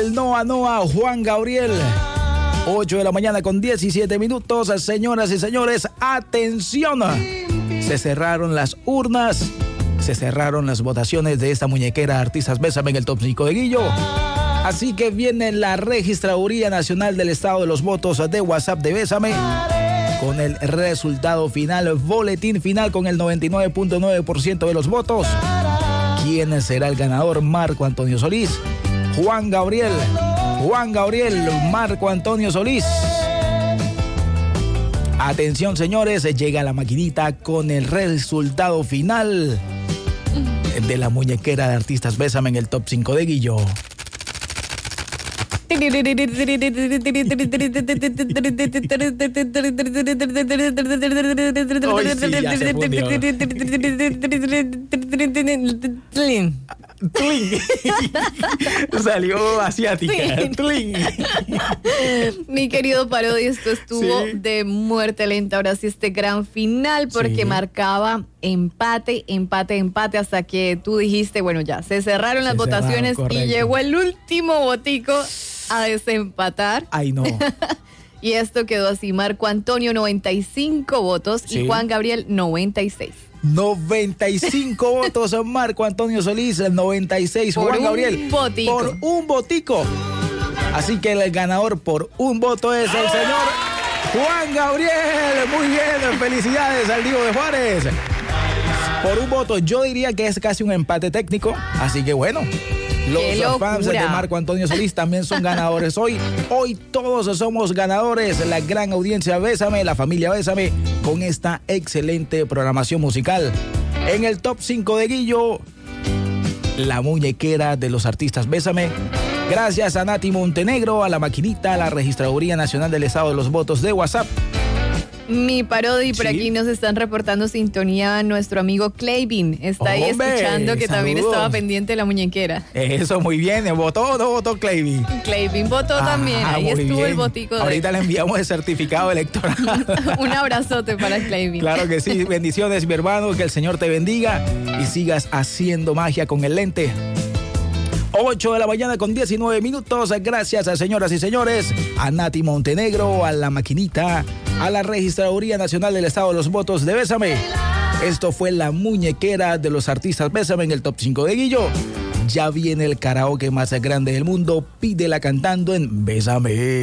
el Noa Juan Gabriel. 8 de la mañana con 17 minutos. Señoras y señores, atención. Se cerraron las urnas. Se cerraron las votaciones de esta muñequera Artistas Bésame en el top 5 de Guillo. Así que viene la Registraduría Nacional del Estado de los Votos de WhatsApp de Bésame con el resultado final, boletín final con el 99.9% de los votos. ¿Quién será el ganador? Marco Antonio Solís, Juan Gabriel, Marco Antonio Solís. Atención, señores, llega la maquinita con el resultado final de la muñequera de Artistas Bésame en el top 5 de Guillo. Hoy sí, ya se fundió. Tling. Salió asiática. Tling. Mi querido Parodi, esto estuvo de muerte lenta. Ahora sí, este gran final, porque marcaba empate, hasta que tú dijiste, bueno, ya, se cerraron las votaciones y llegó el último botico a desempatar. Ay, no. Y esto quedó así: Marco Antonio 95 votos y Juan Gabriel 96. 95 votos Marco Antonio Solís, 96 Juan Gabriel. Por un botico. Así que el ganador por un voto es el señor Juan Gabriel. Muy bien, felicidades al Divo de Juárez. Por un voto, yo diría que es casi un empate técnico. Así que bueno, los fans de Marco Antonio Solís también son ganadores hoy. Hoy todos somos ganadores. La gran audiencia Bésame, la familia Bésame, con esta excelente programación musical. En el top 5 de Guillo, la muñequera de los Artistas Bésame. Gracias a Nati Montenegro, a la maquinita, a la Registraduría Nacional del Estado de los Votos de WhatsApp. Mi Parodi, por aquí nos están reportando sintonía nuestro amigo Clayvin. Está ahí escuchando, que también estaba pendiente de la muñequera. Eso, muy bien. ¿Votó o no votó Clayvin? Clayvin votó también. Ahí estuvo bien. El botico. Ahorita le enviamos el certificado electoral. Un abrazote para Clayvin. Claro que sí. Bendiciones, mi hermano. Que el Señor te bendiga y sigas haciendo magia con el lente. 8 de la mañana con 19 minutos. Gracias a señoras y señores, a Nati Montenegro, a la maquinita, a la Registraduría Nacional del Estado de los Votos de Bésame. Esto fue la muñequera de los Artistas Bésame en el top 5 de Guillo. Ya viene el karaoke más grande del mundo. Pídela cantando en Bésame.